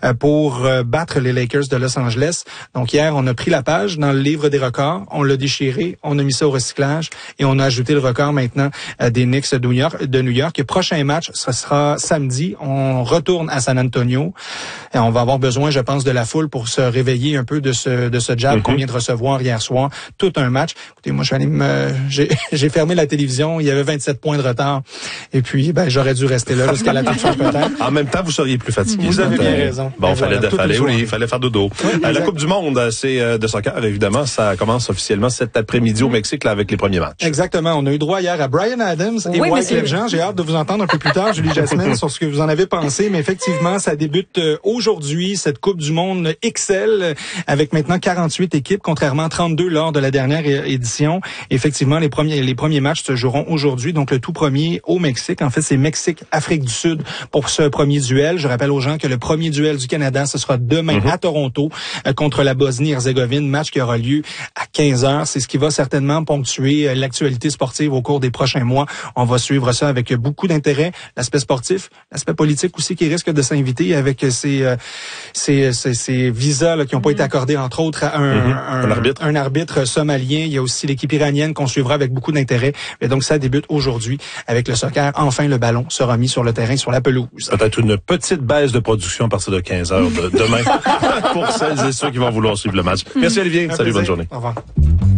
pour battre les Lakers de Los Angeles. Donc hier, on a pris la page dans le livre des records, on l'a déchiré, on a mis ça au recyclage et on a ajouté le record maintenant des Knicks de New York. Le prochain match, ce sera samedi. On retourne à San Antonio et on va avoir besoin, je pense, de la foule pour se réveiller un peu de ce jab qu'on vient de recevoir hier soir. Tout un match. Écoutez, moi, je suis allé j'ai fermé la télévision. Il y avait 27 points de retard. Et puis, j'aurais dû rester là jusqu'à la toute fin peut-être. En même temps, vous seriez plus fatigué. Vous avez bien raison. Bon, il fallait faire dodo. La Coupe du Monde, c'est de soccer, évidemment. Ça commence officiellement cet après-midi au Mexique, là, avec les premiers matchs. Exactement. On a eu droit hier à Bryan Adams et Wyclef Jean. J'ai hâte de vous entendre un peu plus tard, Julie Jasmine, sur ce que vous en avez pensé. Mais effectivement, ça débute aujourd'hui, cette Coupe du Monde XL, avec maintenant 48 équipes, contrairement à 32 lors de la dernière édition. Effectivement, les premiers matchs se joueront aujourd'hui. Donc, le tout premier au Mexique. En fait, c'est Mexique-Afrique du Sud pour ce premier duel. Je rappelle aux gens que le premier duel du Canada, ce sera demain à Toronto contre la Bosnie-Herzégovine. Match qui aura lieu à 15h. C'est ce qui va certainement ponctuer l'actualité sportive au cours des prochains mois. On va suivre ça avec beaucoup d'intérêt. L'aspect sportif, l'aspect politique aussi qui risque de s'inviter avec ces visas là, qui n'ont pas été accordés, entre autres, à un arbitre somalien. Il y a aussi l'équipe iranienne qu'on suivra avec beaucoup d'intérêt. Et donc, ça débute aujourd'hui avec le soccer. Enfin, le ballon sera mis sur le terrain, sur la pelouse. Peut-être une petite baisse de production à partir de 15h demain pour celles et ceux qui vont vouloir suivre le match. Merci Olivier. Salut, bonne journée. Au revoir.